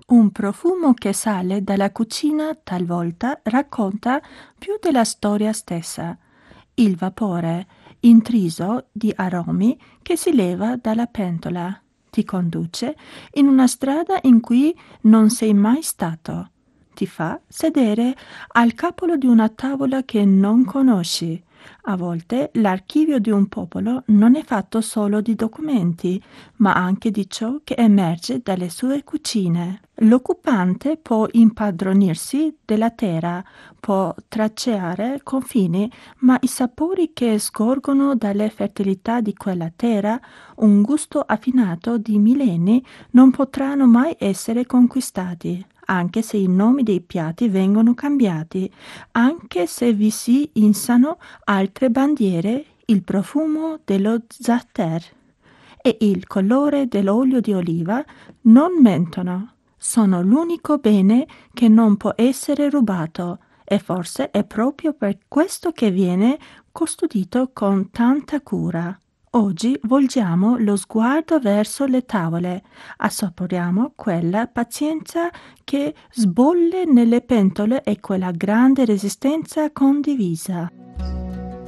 Un profumo che sale dalla cucina talvolta racconta più della storia stessa. Il vapore intriso di aromi che si leva dalla pentola ti conduce in una strada in cui non sei mai stato. Ti fa sedere al capo di una tavola che non conosci. A volte l'archivio di un popolo non è fatto solo di documenti, ma anche di ciò che emerge dalle sue cucine. L'occupante può impadronirsi della terra, può tracciare confini, ma i sapori che scorgono dalle fertilità di quella terra, un gusto affinato di millenni, non potranno mai essere conquistati, anche se i nomi dei piatti vengono cambiati, anche se vi si insano altre bandiere, il profumo dello za'atar e il colore dell'olio di oliva non mentono. Sono l'unico bene che non può essere rubato e forse è proprio per questo che viene custodito con tanta cura. Oggi volgiamo lo sguardo verso le tavole, assaporiamo quella pazienza che sbolle nelle pentole e quella grande resistenza condivisa.